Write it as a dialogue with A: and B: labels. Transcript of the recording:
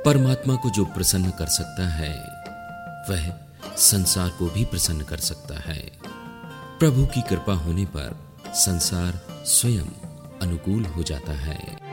A: परमात्मा को जो प्रसन्न कर सकता है वह संसार को भी प्रसन्न कर सकता है। प्रभु की कृपा होने पर संसार स्वयं अनुकूल हो जाता है।